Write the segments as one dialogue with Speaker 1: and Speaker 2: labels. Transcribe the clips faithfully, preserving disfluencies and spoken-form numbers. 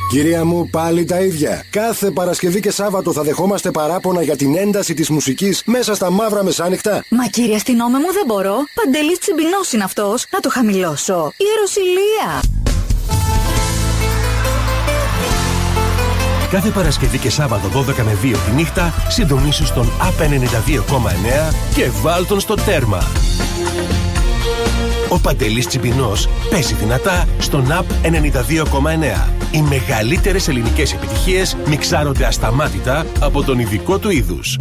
Speaker 1: Κυρία μου, πάλι τα ίδια. Κάθε Παρασκευή και Σάββατο θα δεχόμαστε παράπονα για την ένταση της μουσικής μέσα στα μαύρα μεσάνυχτα.
Speaker 2: Μα κύριε αστυνόμε μου, δεν μπορώ. Παντελής Τσιμπινός είναι αυτός. Να το χαμηλώσω. Ιεροσυλία.
Speaker 3: Κάθε Παρασκευή και Σάββατο δώδεκα με δύο τη νύχτα συντονίσου στον App ενενήντα δύο κόμμα εννέα και βάλ τον στο τέρμα. Ο Παντελής Τσιμπινός παίζει δυνατά στον App ενενήντα δύο κόμμα εννέα. Οι μεγαλύτερες ελληνικές επιτυχίες μιξάρονται ασταμάτητα από τον ειδικό του είδους.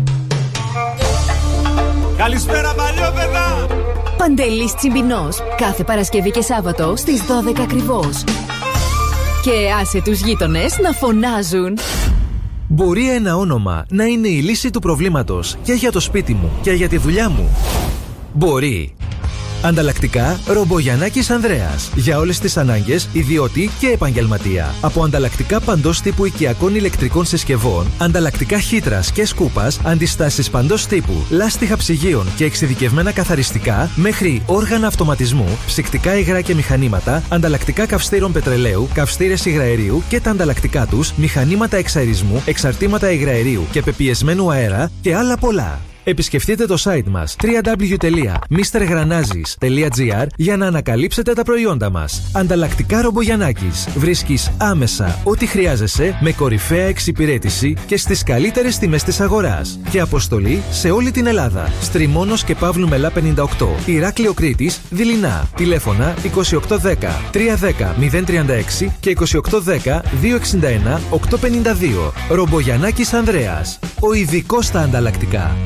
Speaker 4: Καλησπέρα παλιόπαιδα!
Speaker 5: Παντελής Τσιμπινός, κάθε Παρασκευή και Σάββατο στις δώδεκα ακριβώς. Και άσε τους γείτονες να φωνάζουν.
Speaker 6: Μπορεί ένα όνομα να είναι η λύση του προβλήματος και για το σπίτι μου και για τη δουλειά μου. Μπορεί. Ανταλλακτικά Ρομπογιαννάκης Ανδρέας. Για όλες τις ανάγκες, ιδιώτη και επαγγελματία. Από ανταλλακτικά παντός τύπου οικιακών ηλεκτρικών συσκευών, ανταλλακτικά χύτρας και σκούπας, αντιστάσεις παντός τύπου, λάστιχα ψυγείων και εξειδικευμένα καθαριστικά, μέχρι όργανα αυτοματισμού, ψυκτικά υγρά και μηχανήματα, ανταλλακτικά καυστήρων πετρελαίου, καυστήρες υγραερίου και τα ανταλλακτικά τους, μηχανήματα εξαερισμού, εξαρτήματα υγραερίου και πεπιεσμένου αέρα και άλλα πολλά. Επισκεφτείτε το site μας double-u double-u double-u τελεία μίστερ γρανάζης τελεία τζι άρ για να ανακαλύψετε τα προϊόντα μας. Ανταλλακτικά Ρομπογιαννάκης. Βρίσκεις άμεσα ό,τι χρειάζεσαι με κορυφαία εξυπηρέτηση και στις καλύτερες τιμές της αγοράς. Και αποστολή σε όλη την Ελλάδα. Στριμώνος και Παύλου Μελά πενήντα οκτώ. Ηράκλειο Κρήτης, Δειλινά. Τηλέφωνα είκοσι οκτώ δέκα τριακόσια δέκα μηδέν τριάντα έξι και είκοσι οκτώ δέκα διακόσια εξήντα ένα οκτακόσια πενήντα δύο. Ρομπογιαννάκης Ανδρέας. Ο ειδικός στα ανταλλακτικά.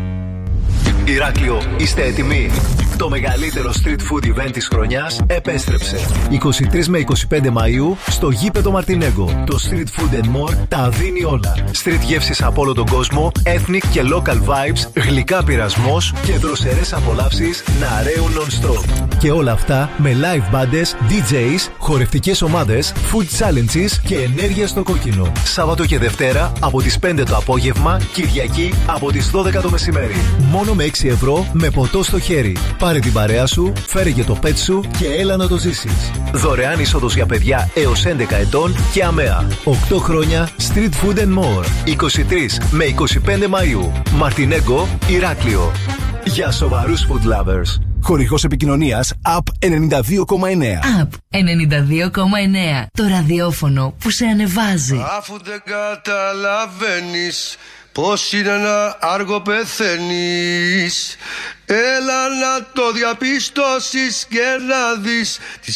Speaker 7: Ηράκλειο, είστε έτοιμοι? Το μεγαλύτερο street food event της χρονιάς επέστρεψε. είκοσι τρεις με είκοσι πέντε Μαΐου στο γήπεδο Μαρτινέγκο. Το Street Food and More τα δίνει όλα. Street γεύσεις από όλο τον κόσμο, ethnic και local vibes, γλυκά πειρασμός και δροσερές απολαύσεις να ρέουν non-stop. Και όλα αυτά με live μπάντες, ντι τζέις, χορευτικές ομάδες, food challenges και ενέργεια στο κόκκινο. Σάββατο και Δευτέρα από τις πέντε το απόγευμα, Κυριακή από τις δώδεκα το μεσημέρι. Μόνο με έξι ευρώ με ποτό στο χέρι. Πάρε την παρέα σου, φέρε και το pet σου και έλα να το ζήσεις. Δωρεάν είσοδος για παιδιά έως έντεκα ετών και αμαία. οκτώ χρόνια Street Food and More. είκοσι τρεις με είκοσι πέντε Μαΐου. Μαρτινέγκο, Ηράκλειο. Για σοβαρούς food lovers.
Speaker 3: Χορηγός επικοινωνίας App ενενήντα δύο κόμμα εννέα.
Speaker 5: App ενενήντα δύο κόμμα εννέα. Το ραδιόφωνο που σε ανεβάζει.
Speaker 4: Αφού δεν καταλαβαίνεις πώς είναι να άργο πεθαίνεις, έλα να το διαπιστώσεις και να δεις τις